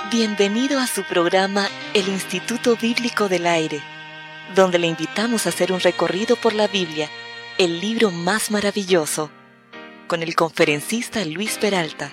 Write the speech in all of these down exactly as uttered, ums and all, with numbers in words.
Bienvenido a su programa El Instituto Bíblico del Aire, donde le invitamos a hacer un recorrido por la Biblia, el libro más maravilloso, con el conferencista Luis Peralta.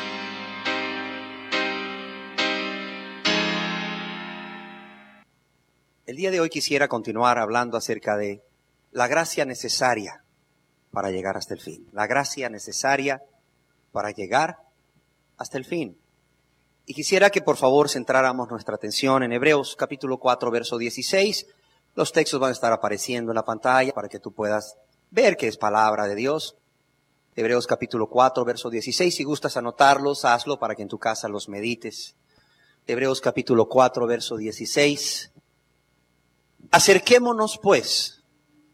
El día de hoy quisiera continuar hablando acerca de la gracia necesaria para llegar hasta el fin. La gracia necesaria para llegar hasta el fin. Y quisiera que por favor centráramos nuestra atención en Hebreos capítulo cuatro, verso dieciséis. Los textos van a estar apareciendo en la pantalla para que tú puedas ver que es palabra de Dios. Hebreos capítulo cuatro, verso dieciséis. Si gustas anotarlos, hazlo para que en tu casa los medites. Hebreos capítulo cuatro, verso dieciséis. Acerquémonos pues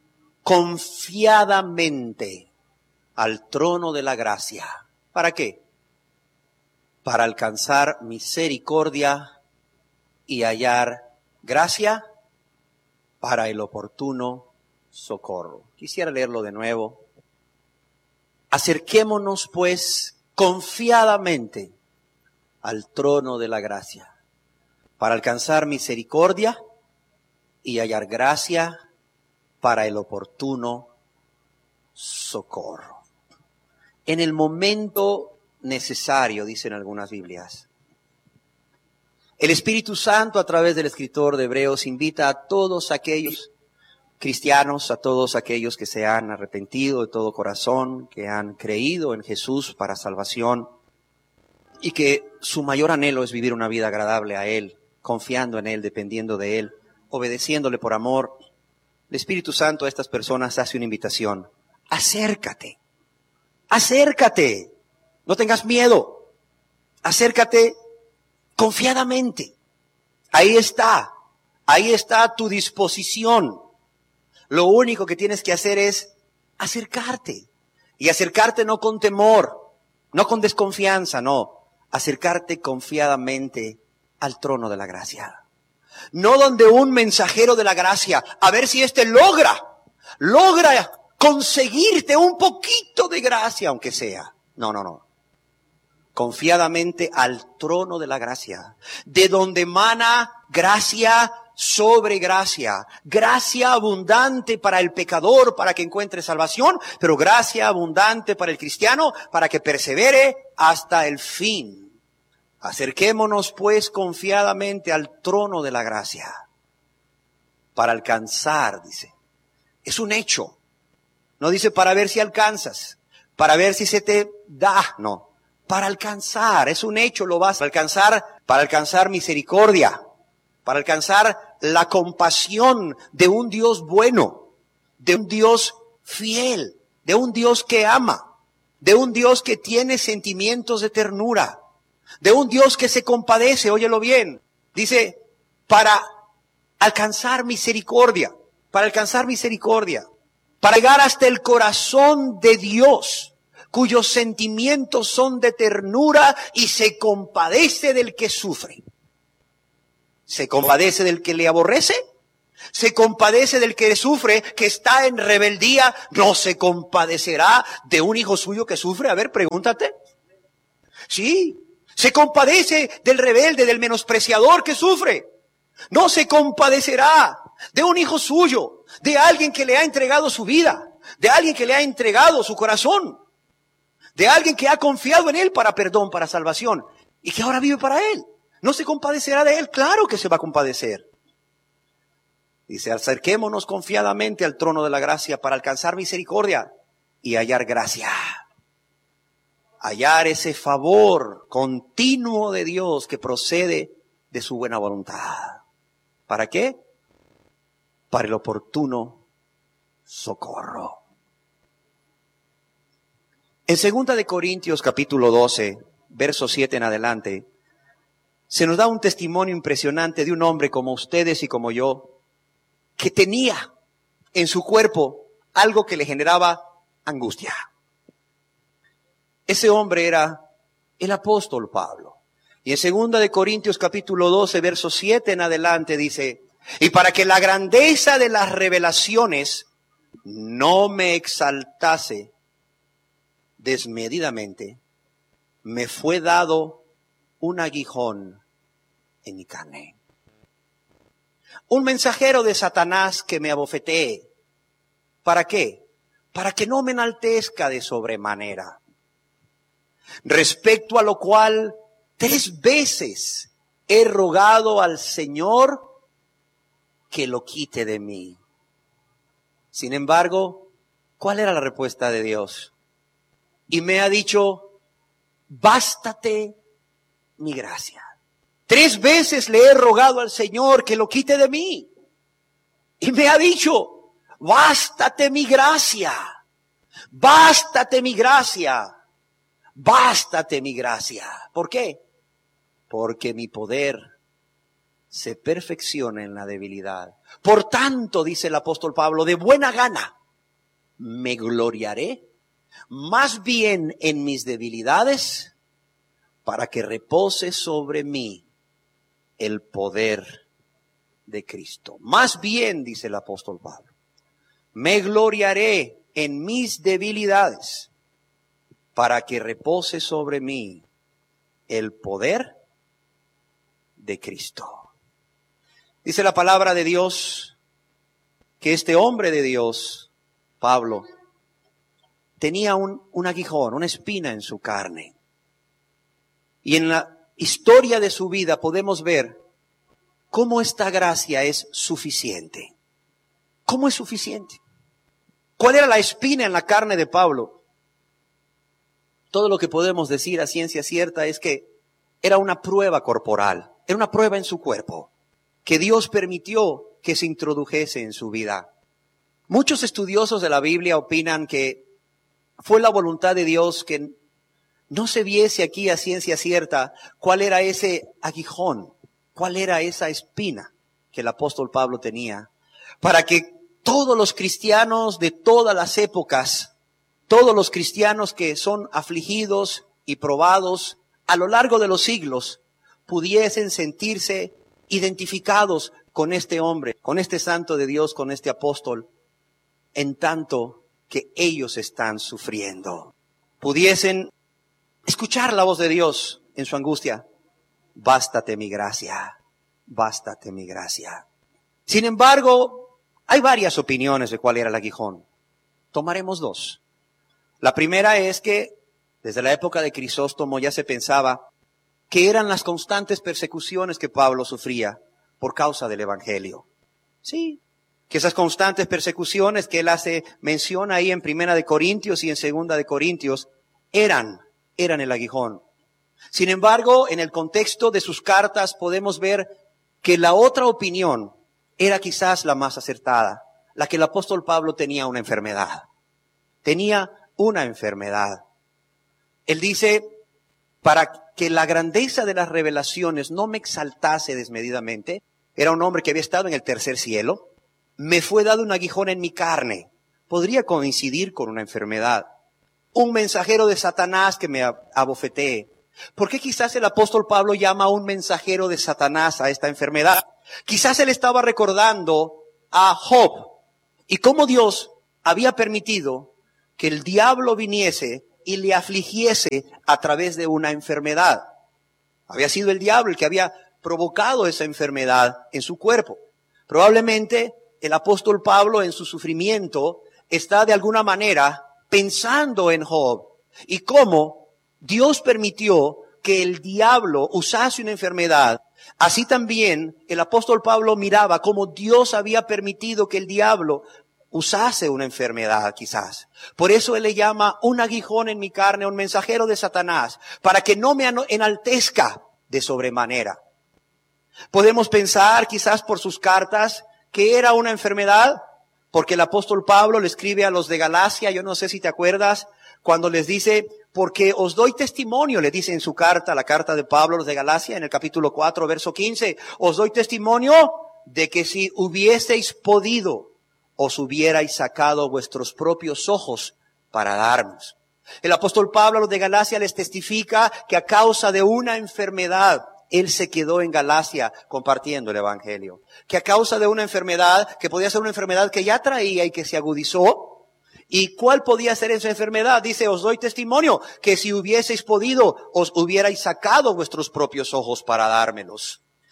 confiadamente al trono de la gracia. ¿Para qué? Para alcanzar misericordia y hallar gracia para el oportuno socorro. Quisiera leerlo de nuevo. Acerquémonos pues confiadamente al trono de la gracia para alcanzar misericordia y hallar gracia para el oportuno socorro. En el momento necesario, dicen algunas Biblias, el Espíritu Santo a través del escritor de Hebreos invita a todos aquellos cristianos, a todos aquellos que se han arrepentido de todo corazón, que han creído en Jesús para salvación y que su mayor anhelo es vivir una vida agradable a Él, confiando en Él, dependiendo de Él, obedeciéndole por amor. El Espíritu Santo a estas personas hace una invitación. Acércate, acércate, no tengas miedo, acércate confiadamente. Ahí está, ahí está a tu disposición. Lo único que tienes que hacer es acercarte. Y acercarte no con temor, no con desconfianza, no. Acercarte confiadamente al trono de la gracia. No donde un mensajero de la gracia, a ver si éste logra, logra conseguirte un poquito de gracia, aunque sea. No, no, no. Confiadamente al trono de la gracia, de donde emana gracia sobre gracia, gracia abundante para el pecador, para que encuentre salvación, pero gracia abundante para el cristiano, para que persevere hasta el fin. Acerquémonos pues confiadamente al trono de la gracia, para alcanzar, dice. Es un hecho. No dice para ver si alcanzas, para ver si se te da, no. Para alcanzar, es un hecho, lo vas a alcanzar, para alcanzar misericordia, para alcanzar la compasión de un Dios bueno, de un Dios fiel, de un Dios que ama, de un Dios que tiene sentimientos de ternura, de un Dios que se compadece, óyelo bien, dice, para alcanzar misericordia, para alcanzar misericordia, para llegar hasta el corazón de Dios, cuyos sentimientos son de ternura y se compadece del que sufre. ¿Se compadece del que le aborrece? ¿Se compadece del que sufre, que está en rebeldía? ¿No se compadecerá de un hijo suyo que sufre? A ver, pregúntate. Sí. ¿Se compadece del rebelde, del menospreciador que sufre? ¿No se compadecerá de un hijo suyo, de alguien que le ha entregado su vida, de alguien que le ha entregado su corazón, de alguien que ha confiado en Él para perdón, para salvación, y que ahora vive para Él? ¿No se compadecerá de Él? Claro que se va a compadecer. Dice, acerquémonos confiadamente al trono de la gracia para alcanzar misericordia y hallar gracia. Hallar ese favor continuo de Dios que procede de su buena voluntad. ¿Para qué? Para el oportuno socorro. En segunda de Corintios capítulo doce, verso siete en adelante, se nos da un testimonio impresionante de un hombre como ustedes y como yo, que tenía en su cuerpo algo que le generaba angustia. Ese hombre era el apóstol Pablo. Y en segunda de Corintios capítulo doce, verso siete en adelante dice, y para que la grandeza de las revelaciones no me exaltase desmedidamente, me fue dado un aguijón en mi carne. Un mensajero de Satanás que me abofetee. ¿Para qué? Para que no me enaltezca de sobremanera. Respecto a lo cual, tres veces he rogado al Señor que lo quite de mí. Sin embargo, ¿cuál era la respuesta de Dios? Y me ha dicho, bástate mi gracia. Tres veces le he rogado al Señor que lo quite de mí. Y me ha dicho, bástate mi gracia. Bástate mi gracia. Bástate mi gracia. ¿Por qué? Porque mi poder se perfecciona en la debilidad. Por tanto, dice el apóstol Pablo, de buena gana me gloriaré más bien en mis debilidades para que repose sobre mí el poder de Cristo. Más bien, dice el apóstol Pablo, me gloriaré en mis debilidades para que repose sobre mí el poder de Cristo. Dice la palabra de Dios que este hombre de Dios, Pablo, tenía un, un aguijón, una espina en su carne. Y en la historia de su vida podemos ver cómo esta gracia es suficiente. ¿Cómo es suficiente? ¿Cuál era la espina en la carne de Pablo? Todo lo que podemos decir a ciencia cierta es que era una prueba corporal, era una prueba en su cuerpo, que Dios permitió que se introdujese en su vida. Muchos estudiosos de la Biblia opinan que fue la voluntad de Dios que no se viese aquí a ciencia cierta cuál era ese aguijón, cuál era esa espina que el apóstol Pablo tenía, para que todos los cristianos de todas las épocas, todos los cristianos que son afligidos y probados a lo largo de los siglos, pudiesen sentirse identificados con este hombre, con este santo de Dios, con este apóstol, en tanto que ellos están sufriendo. Pudiesen escuchar la voz de Dios en su angustia. Bástate mi gracia, bástate mi gracia. Sin embargo, hay varias opiniones de cuál era el aguijón. Tomaremos dos. La primera es que desde la época de Crisóstomo ya se pensaba que eran las constantes persecuciones que Pablo sufría por causa del Evangelio. Sí, que esas constantes persecuciones que él hace mención ahí en Primera de Corintios y en Segunda de Corintios eran, eran el aguijón. Sin embargo, en el contexto de sus cartas podemos ver que la otra opinión era quizás la más acertada, la que el apóstol Pablo tenía una enfermedad. Tenía una enfermedad. Él dice, para que la grandeza de las revelaciones no me exaltase desmedidamente, era un hombre que había estado en el tercer cielo, me fue dado un aguijón en mi carne. Podría coincidir con una enfermedad. Un mensajero de Satanás que me abofetee. ¿Por qué quizás el apóstol Pablo llama a un mensajero de Satanás a esta enfermedad? Quizás él estaba recordando a Job y cómo Dios había permitido que el diablo viniese y le afligiese a través de una enfermedad. Había sido el diablo el que había provocado esa enfermedad en su cuerpo. Probablemente el apóstol Pablo en su sufrimiento está de alguna manera pensando en Job y cómo Dios permitió que el diablo usase una enfermedad. Así también el apóstol Pablo miraba cómo Dios había permitido que el diablo usase una enfermedad quizás. Por eso él le llama un aguijón en mi carne, un mensajero de Satanás, para que no me enaltezca de sobremanera. Podemos pensar quizás por sus cartas que era una enfermedad, porque el apóstol Pablo le escribe a los de Galacia, yo no sé si te acuerdas, cuando les dice, porque os doy testimonio, le dice en su carta, la carta de Pablo a los de Galacia, en el capítulo cuatro, verso quince, os doy testimonio de que si hubieseis podido, os hubierais sacado vuestros propios ojos para darnos. El apóstol Pablo a los de Galacia les testifica que a causa de una enfermedad, él se quedó en Galacia compartiendo el Evangelio. Que a causa de una enfermedad, que podía ser una enfermedad que ya traía y que se agudizó. ¿Y cuál podía ser esa enfermedad? Dice, os doy testimonio que si hubieseis podido, os hubierais sacado vuestros propios ojos para dármelos.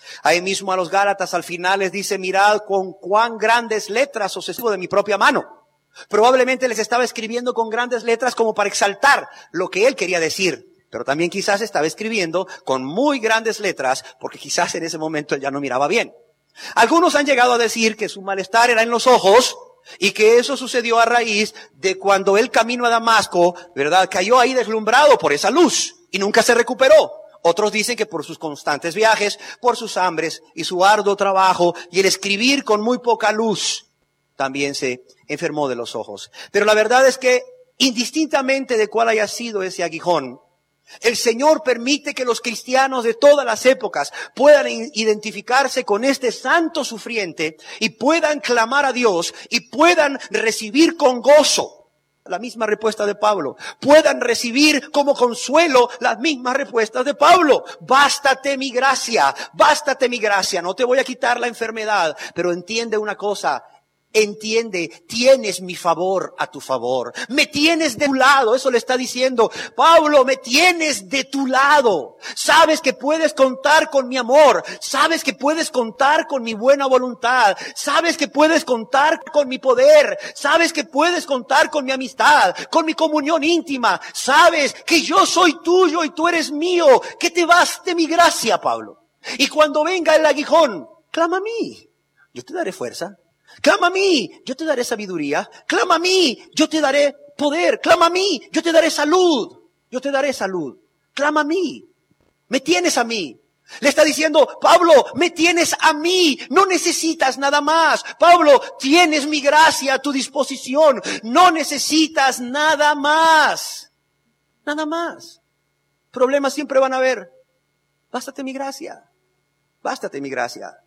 Ahí mismo a los Gálatas al final les dice, mirad con cuán grandes letras os escribo de mi propia mano. Probablemente les estaba escribiendo con grandes letras como para exaltar lo que él quería decir. Pero también quizás estaba escribiendo con muy grandes letras porque quizás en ese momento él ya no miraba bien. Algunos han llegado a decir que su malestar era en los ojos y que eso sucedió a raíz de cuando él camino a Damasco, ¿verdad? Cayó ahí deslumbrado por esa luz y nunca se recuperó. Otros dicen que por sus constantes viajes, por sus hambres y su arduo trabajo y el escribir con muy poca luz, también se enfermó de los ojos. Pero la verdad es que indistintamente de cuál haya sido ese aguijón, el Señor permite que los cristianos de todas las épocas puedan identificarse con este santo sufriente y puedan clamar a Dios y puedan recibir con gozo la misma respuesta de Pablo. Puedan recibir como consuelo las mismas respuestas de Pablo. Bástate mi gracia, bástate mi gracia. No te voy a quitar la enfermedad, pero entiende una cosa. Entiende, tienes mi favor a tu favor. Me tienes de tu lado. Eso le está diciendo Pablo, me tienes de tu lado. Sabes que puedes contar con mi amor. Sabes que puedes contar con mi buena voluntad. Sabes que puedes contar con mi poder. Sabes que puedes contar con mi amistad, con mi comunión íntima. Sabes que yo soy tuyo y tú eres mío. Que te baste mi gracia, Pablo. Y cuando venga el aguijón, clama a mí. Yo te daré fuerza. Clama a mí, yo te daré sabiduría. Clama a mí, yo te daré poder. Clama a mí, yo te daré salud. Yo te daré salud. Clama a mí. Me tienes a mí. Le está diciendo, Pablo, me tienes a mí. No necesitas nada más. Pablo, tienes mi gracia a tu disposición. No necesitas nada más. Nada más. Problemas siempre van a haber. Bástate mi gracia. Bástate mi gracia.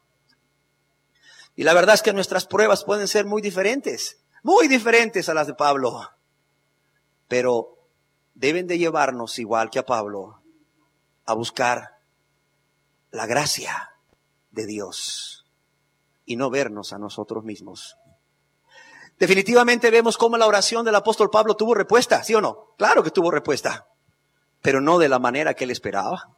Y la verdad es que nuestras pruebas pueden ser muy diferentes, muy diferentes a las de Pablo. Pero deben de llevarnos, igual que a Pablo, a buscar la gracia de Dios y no vernos a nosotros mismos. Definitivamente vemos cómo la oración del apóstol Pablo tuvo respuesta, ¿sí o no? Claro que tuvo respuesta, pero no de la manera que él esperaba.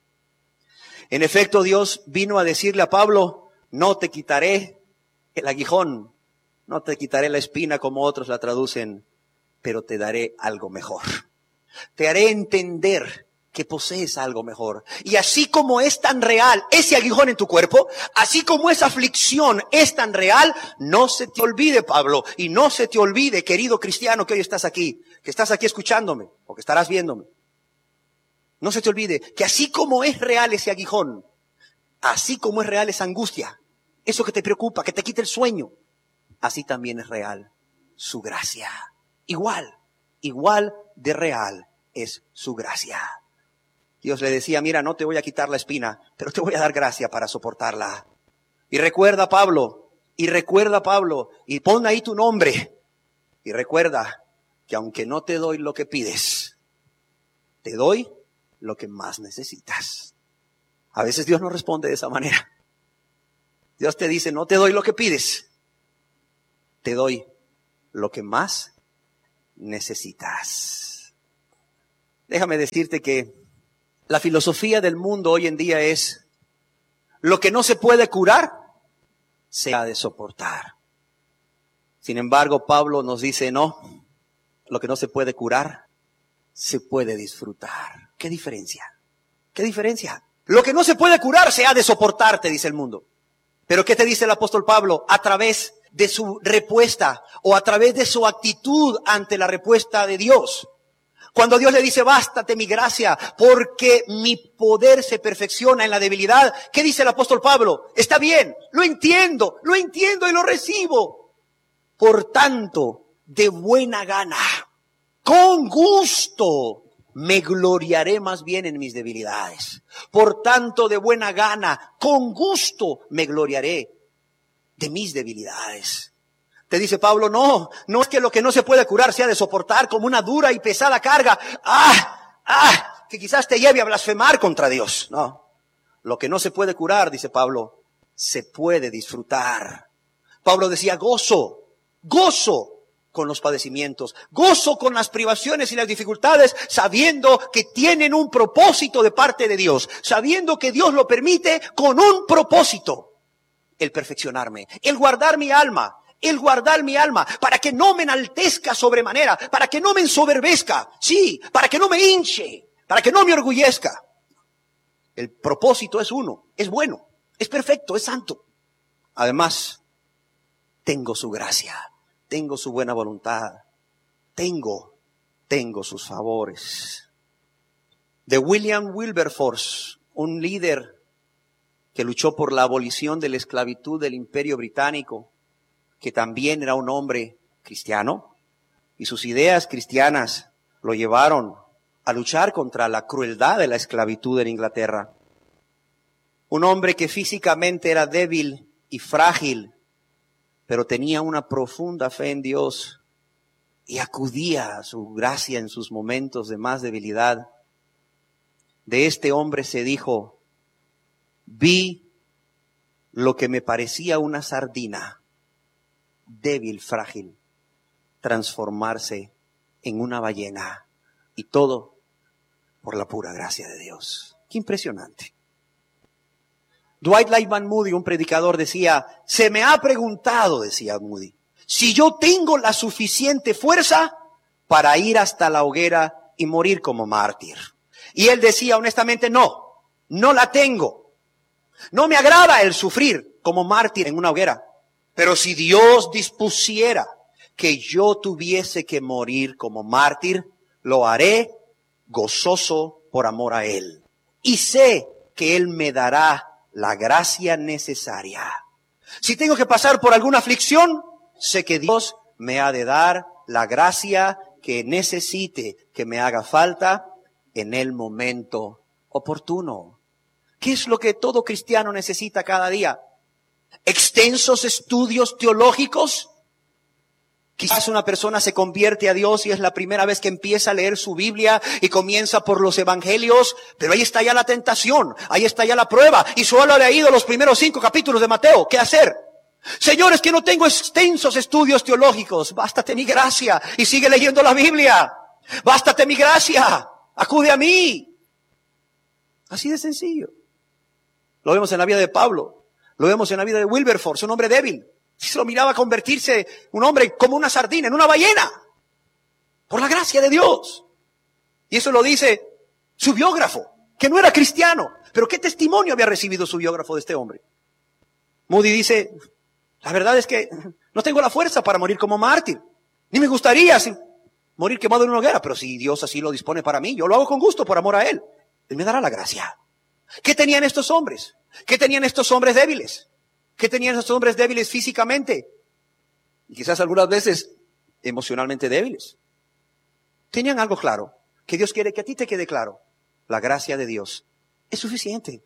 En efecto, Dios vino a decirle a Pablo, no te quitaré el aguijón, no te quitaré la espina como otros la traducen, pero te daré algo mejor. Te haré entender que posees algo mejor. Y así como es tan real ese aguijón en tu cuerpo, así como esa aflicción es tan real, no se te olvide, Pablo, y no se te olvide, querido cristiano, que hoy estás aquí, que estás aquí escuchándome, o que estarás viéndome. No se te olvide que así como es real ese aguijón, así como es real esa angustia, eso que te preocupa, que te quite el sueño, así también es real su gracia. Igual, igual de real es su gracia. Dios le decía, mira, no te voy a quitar la espina, pero te voy a dar gracia para soportarla. Y recuerda, Pablo, y recuerda, Pablo, y pon ahí tu nombre. Y recuerda que aunque no te doy lo que pides, te doy lo que más necesitas. A veces Dios no responde de esa manera. Dios te dice, no te doy lo que pides, te doy lo que más necesitas. Déjame decirte que la filosofía del mundo hoy en día es, lo que no se puede curar, se ha de soportar. Sin embargo, Pablo nos dice, no, lo que no se puede curar, se puede disfrutar. ¿Qué diferencia? ¿Qué diferencia? Lo que no se puede curar se ha de soportar, te dice el mundo. Pero ¿qué te dice el apóstol Pablo? A través de su respuesta o a través de su actitud ante la respuesta de Dios. Cuando Dios le dice, bástate mi gracia, porque mi poder se perfecciona en la debilidad. ¿Qué dice el apóstol Pablo? Está bien, lo entiendo, lo entiendo y lo recibo. Por tanto, de buena gana, con gusto, me gloriaré más bien en mis debilidades. Por tanto, de buena gana, con gusto, me gloriaré de mis debilidades. Te dice Pablo, no, no es que lo que no se puede curar sea de soportar como una dura y pesada carga. ¡Ah! ¡Ah! Que quizás te lleve a blasfemar contra Dios. No. Lo que no se puede curar, dice Pablo, se puede disfrutar. Pablo decía, gozo, gozo con los padecimientos, gozo con las privaciones y las dificultades, sabiendo que tienen un propósito de parte de Dios, sabiendo que Dios lo permite con un propósito, el perfeccionarme, el guardar mi alma, el guardar mi alma, para que no me enaltezca sobremanera, para que no me ensoberbezca, sí, para que no me hinche, para que no me orgullezca. El propósito es uno, es bueno, es perfecto, es santo. Además, tengo su gracia, tengo su buena voluntad, tengo, tengo sus favores. De William Wilberforce, un líder que luchó por la abolición de la esclavitud del Imperio Británico, que también era un hombre cristiano, y sus ideas cristianas lo llevaron a luchar contra la crueldad de la esclavitud en Inglaterra. Un hombre que físicamente era débil y frágil, pero tenía una profunda fe en Dios y acudía a su gracia en sus momentos de más debilidad. De este hombre se dijo: vi lo que me parecía una sardina, débil, frágil, transformarse en una ballena, y todo por la pura gracia de Dios. ¡Qué impresionante! Dwight Lyman Moody, un predicador, decía: se me ha preguntado, decía Moody, si yo tengo la suficiente fuerza para ir hasta la hoguera y morir como mártir. Y él decía honestamente: no, no la tengo. No me agrada el sufrir como mártir en una hoguera. Pero si Dios dispusiera que yo tuviese que morir como mártir, lo haré gozoso por amor a Él. Y sé que Él me dará la gracia necesaria. Si tengo que pasar por alguna aflicción, sé que Dios me ha de dar la gracia que necesite, que me haga falta en el momento oportuno. ¿Qué es lo que todo cristiano necesita cada día? ¿Extensos estudios teológicos? Quizás una persona se convierte a Dios y es la primera vez que empieza a leer su Biblia y comienza por los evangelios, pero ahí está ya la tentación, ahí está ya la prueba, y solo ha leído los primeros cinco capítulos de Mateo. ¿Qué hacer? Señores, que no tengo extensos estudios teológicos. Bástate mi gracia y sigue leyendo la Biblia. Bástate mi gracia, acude a mí. Así de sencillo. Lo vemos en la vida de Pablo, lo vemos en la vida de Wilberforce, un hombre débil. Se lo miraba convertirse un hombre como una sardina, en una ballena, por la gracia de Dios. Y eso lo dice su biógrafo, que no era cristiano. Pero ¿qué testimonio había recibido su biógrafo de este hombre? Moody dice: la verdad es que no tengo la fuerza para morir como mártir. Ni me gustaría morir quemado en una hoguera. Pero si Dios así lo dispone para mí, yo lo hago con gusto por amor a Él. Él me dará la gracia. ¿Qué tenían estos hombres? ¿Qué tenían estos hombres débiles? ¿Qué tenían estos hombres débiles físicamente? Y quizás algunas veces emocionalmente débiles. Tenían algo claro, que Dios quiere que a ti te quede claro. La gracia de Dios es suficiente.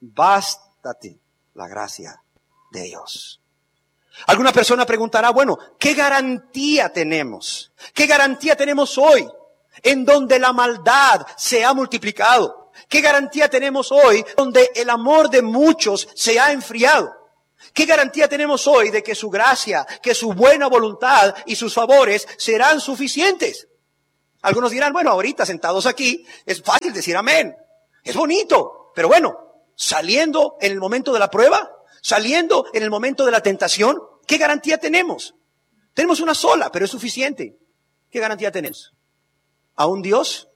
Bástate la gracia de Dios. Alguna persona preguntará: bueno, ¿qué garantía tenemos? ¿Qué garantía tenemos hoy en donde la maldad se ha multiplicado? ¿Qué garantía tenemos hoy donde el amor de muchos se ha enfriado? ¿Qué garantía tenemos hoy de que su gracia, que su buena voluntad y sus favores serán suficientes? Algunos dirán: bueno, ahorita sentados aquí es fácil decir amén. Es bonito, pero bueno, saliendo en el momento de la prueba, saliendo en el momento de la tentación, ¿qué garantía tenemos? Tenemos una sola, pero es suficiente. ¿Qué garantía tenemos? A un Dios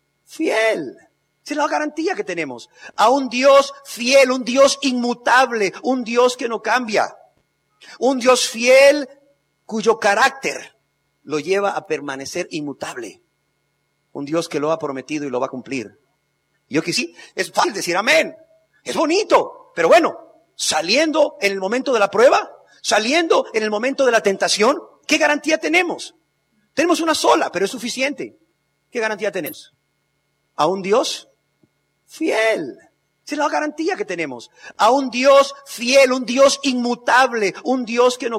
fiel. Esa es la garantía que tenemos. A un Dios fiel, un Dios inmutable, un Dios que no cambia. Un Dios fiel cuyo carácter lo lleva a permanecer inmutable. Un Dios que lo ha prometido y lo va a cumplir. Yo que sí, es fácil decir amén. Es bonito, pero bueno, saliendo en el momento de la prueba, saliendo en el momento de la tentación, ¿qué garantía tenemos? Tenemos una sola, pero es suficiente. ¿Qué garantía tenemos? A un Dios fiel. Esa es la garantía que tenemos. A un Dios fiel, un Dios inmutable, un Dios que no